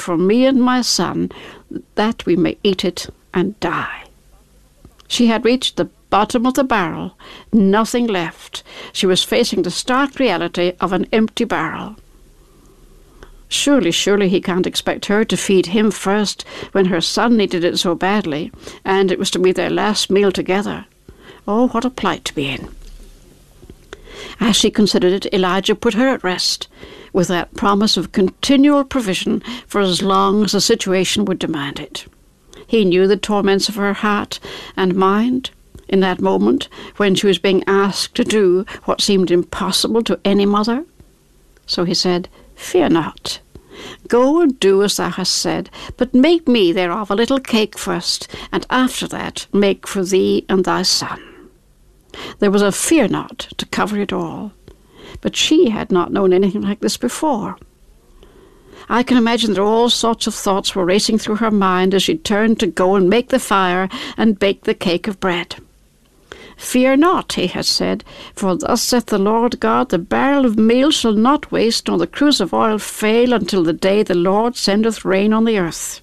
for me and my son, that we may eat it and die." She had reached the bottom of the barrel, nothing left. She was facing the stark reality of an empty barrel. Surely he can't expect her to feed him first when her son needed it so badly, and it was to be their last meal together. Oh, what a plight to be in. As she considered it, Elijah put her at rest with that promise of continual provision for as long as the situation would demand it. He knew the torments of her heart and mind in that moment when she was being asked to do what seemed impossible to any mother. So he said, "Fear not. Go and do as thou hast said, but make me thereof a little cake first, and after that make for thee and thy son." There was a fear not to cover it all, but she had not known anything like this before. I can imagine that all sorts of thoughts were racing through her mind as she turned to go and make the fire and bake the cake of bread. "Fear not," he had said, "for thus saith the Lord God, the barrel of meal shall not waste, nor the cruse of oil fail, until the day the Lord sendeth rain on the earth."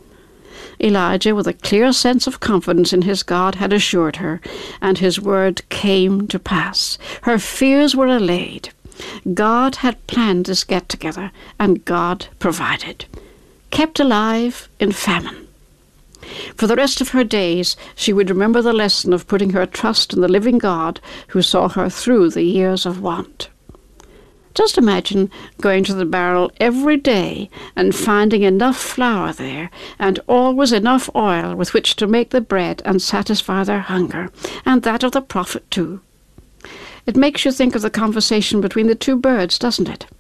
Elijah, with a clear sense of confidence in his God, had assured her, and his word came to pass. Her fears were allayed. God had planned this get-together, and God provided. Kept alive in famine. For the rest of her days, she would remember the lesson of putting her trust in the living God who saw her through the years of want. Just imagine going to the barrel every day and finding enough flour there, and always enough oil with which to make the bread and satisfy their hunger, and that of the prophet too. It makes you think of the conversation between the two birds, doesn't it?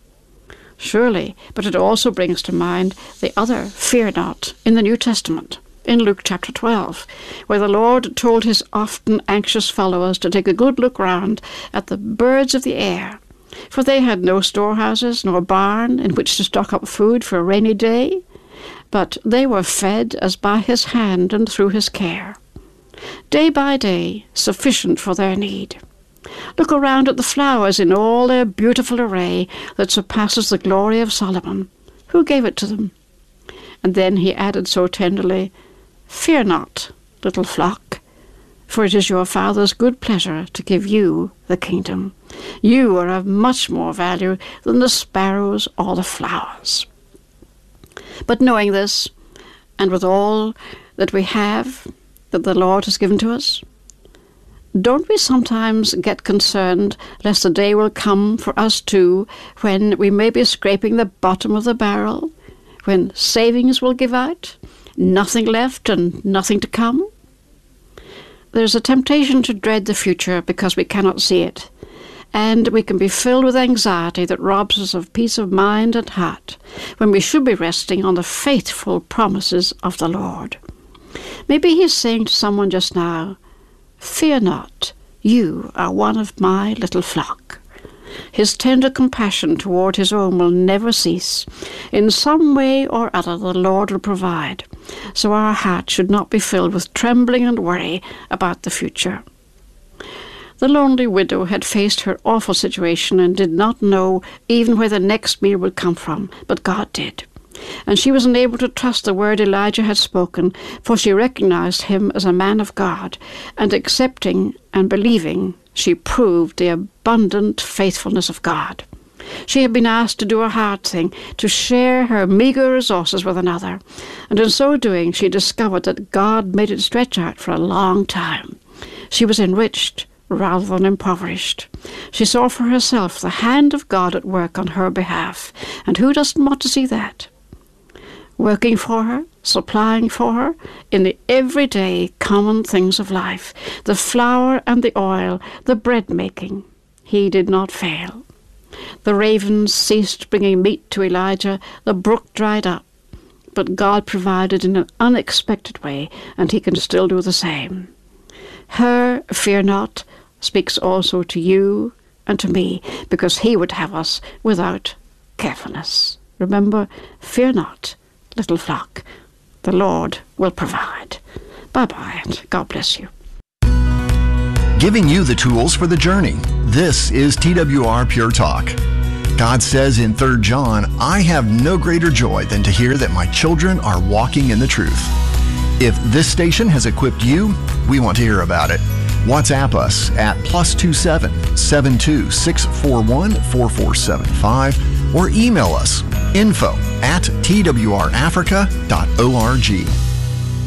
Surely, but it also brings to mind the other "fear not" in the New Testament, in Luke chapter 12, where the Lord told his often anxious followers to take a good look round at the birds of the air, for they had no storehouses nor barn in which to stock up food for a rainy day, but they were fed as by his hand and through his care. Day by day, sufficient for their need. Look around at the flowers in all their beautiful array that surpasses the glory of Solomon. Who gave it to them? And then he added so tenderly, "Fear not, little flock, for it is your Father's good pleasure to give you the kingdom. You are of much more value than the sparrows or the flowers." But knowing this, and with all that we have, that the Lord has given to us, don't we sometimes get concerned lest the day will come for us too when we may be scraping the bottom of the barrel, when savings will give out, nothing left and nothing to come? There's a temptation to dread the future because we cannot see it, and we can be filled with anxiety that robs us of peace of mind and heart when we should be resting on the faithful promises of the Lord. Maybe he's saying to someone just now, "Fear not, you are one of my little flock." His tender compassion toward his own will never cease. In some way or other the Lord will provide, so our heart should not be filled with trembling and worry about the future. The lonely widow had faced her awful situation and did not know even where the next meal would come from, but God did. And she was unable to trust the word Elijah had spoken, for she recognized him as a man of God, and accepting and believing, she proved the abundant faithfulness of God. She had been asked to do a hard thing, to share her meager resources with another, and in so doing she discovered that God made it stretch out for a long time. She was enriched rather than impoverished. She saw for herself the hand of God at work on her behalf, and who doesn't want to see that? Working for her, supplying for her, in the everyday common things of life, the flour and the oil, the bread-making, he did not fail. The ravens ceased bringing meat to Elijah, the brook dried up, but God provided in an unexpected way, and he can still do the same. Her "fear not" speaks also to you and to me, because he would have us without carefulness. Remember, fear not, little flock. The Lord will provide. Bye-bye, and God bless you. Giving you the tools for the journey. This is TWR Pure Talk. God says in 3 John, "I have no greater joy than to hear that my children are walking in the truth." If this station has equipped you, we want to hear about it. WhatsApp us at +27 72 641 4475 or email us info@twrafrica.org.